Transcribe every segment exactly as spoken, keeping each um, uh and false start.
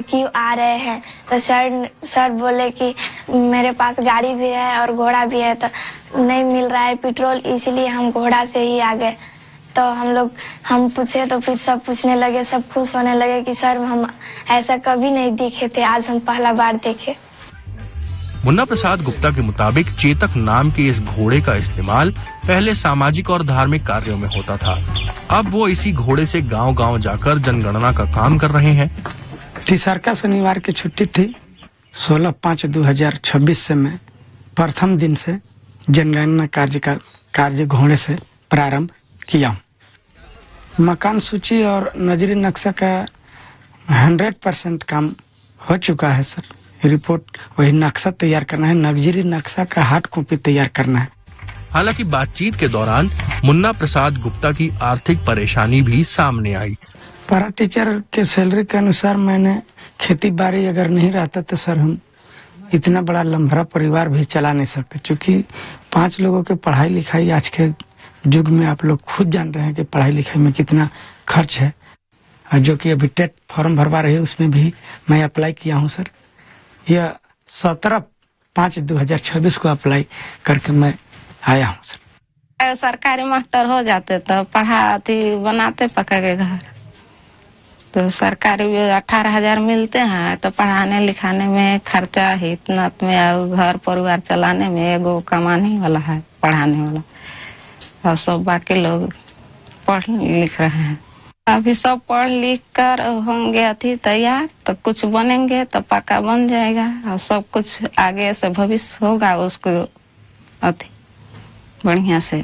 क्यों आ रहे हैं। तो सर सर बोले कि मेरे पास गाड़ी भी है और घोड़ा भी है, तो नहीं मिल रहा है पेट्रोल, इसलिए हम घोड़ा से ही आ गए। तो हम लोग हम पूछे तो फिर सब पूछने लगे, सब खुश होने लगे कि सर हम ऐसा कभी नहीं देखे थे, आज हम पहला बार देखे। मुन्ना प्रसाद गुप्ता के मुताबिक चेतक नाम के इस घोड़े का इस्तेमाल पहले सामाजिक और धार्मिक कार्यों में होता था। अब वो इसी घोड़े से गांव-गांव जाकर जनगणना का काम कर रहे हैं। तीसरा शनिवार की छुट्टी थी, सोलह पाँच दो हजार छब्बीस से मैं प्रथम दिन से जनगणना कार्य का कार्य घोड़े से प्रारंभ किया। मकान सूची और नजरी नक्शा का हंड्रेड परसेंट काम हो चुका है सर। रिपोर्ट वही नक्शा तैयार करना है, नजरी नक्शा का हार्ड कॉपी तैयार करना है। हालांकि बातचीत के दौरान मुन्ना प्रसाद गुप्ता की आर्थिक परेशानी भी सामने आई। पैरा टीचर के सैलरी के अनुसार मैंने खेती बाड़ी अगर नहीं रहता तो सर हम इतना बड़ा लंबा परिवार भी चला नहीं सकते, क्योंकि पांच लोगों के पढ़ाई लिखाई आज के युग में आप लोग खुद जान रहे हैं कि पढ़ाई लिखाई में कितना खर्च है। जो कि अभी टेट फॉर्म भरवा रहे हैं उसमें भी मैं अप्लाई किया हूं सर। यह सत्रह पाँच दो हजार छब्बीस को अप्लाई करके मैं आया हूं सर। सरकारी मास्टर हो जाते तो पढ़ाते बनाते पका के घर, तो सरकारी अठारह हजार मिलते हैं तो पढ़ाने लिखाने में खर्चा है इतना में, घर परिवार चलाने में एगो कमाने वाला है पढ़ाने वाला, और सब बाकी लोग पढ़ लिख रहे हैं। अभी सब पढ़ लिख कर होंगे अथी तैयार तो कुछ बनेंगे तो पक्का बन जाएगा, और सब कुछ आगे से भविष्य होगा उसको अथी बढ़िया से।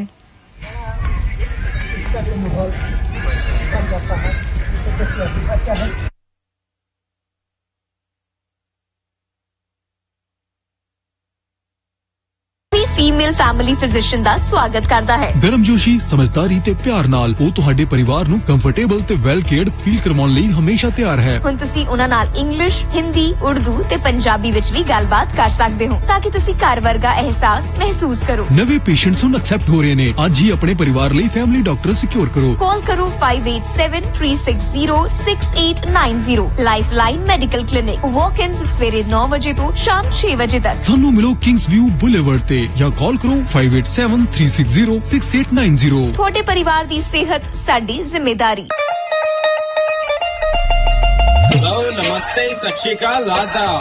फीमेल फैमिली फिजिशियन ਦਾ ਸਵਾਗਤ ਕਰਦਾ ਹੈ। ਗਰਮਜੋਸ਼ੀ ਸਮਝਦਾਰੀ ਤੇ ਪਿਆਰ ਨਾਲ ਉਹ ਤੁਹਾਡੇ ਪਰਿਵਾਰ ਨੂੰ ਕੰਫਰਟੇਬਲ ਤੇ ਵੈਲ ਕੇਅਰਡ ਫੀਲ ਕਰਵਾਉਣ ਲਈ ਹਮੇਸ਼ਾ ਤਿਆਰ ਹੈ। ਹੁਣ ਤੁਸੀਂ ਉਹਨਾਂ ਨਾਲ ਇੰਗਲਿਸ਼, ਹਿੰਦੀ, ਉਰਦੂ ਤੇ ਪੰਜਾਬੀ ਵਿੱਚ ਵੀ ਗੱਲਬਾਤ ਕਰ ਸਕਦੇ ਹੋ ਤਾਂ ਕਿ ਤੁਸੀਂ ਘਰ ਵਰਗਾ ਅਹਿਸਾਸ ਮਹਿਸੂਸ ਕਰੋ। ਨਵੇਂ ਪੇਸ਼ੈਂਟਸ ਹੁਣ ਐਕਸੈਪਟ ਹੋ ਰਹੇ ਨੇ। ਅੱਜ ਹੀ ਆਪਣੇ ਪਰਿਵਾਰ ਲਈ ਫੈਮਿਲੀ ਡਾਕਟਰ ਸਿਕਿਉਰ ਕਰੋ। ਕਾਲ ਕਰੋ five eight seven three six zero six eight nine zero। Lifeline medical clinic, ਵਾਕ-ਇਨਸ ਸਵੇਰੇ ਨੌ ਵਜੇ ਤੋਂ ਸ਼ਾਮ ਛੇ ਵਜੇ ਤੱਕ। ਸਾਨੂੰ ਮਿਲੋ ਕਿੰਗਸ ਵਿਊ ਬੁਲੇਵਰਡ ਤੇ ਜਾਂ ਕਾਲ ਕਰੋ five eight seven three six zero six eight nine zero। ਤੁਹਾਡੇ ਪਰਿਵਾਰ ਦੀ ਸਿਹਤ ਸਾਡੀ ਜ਼ਿੰਮੇਵਾਰੀ। हेलो नमस्ते सत श्री अकाल आदाब।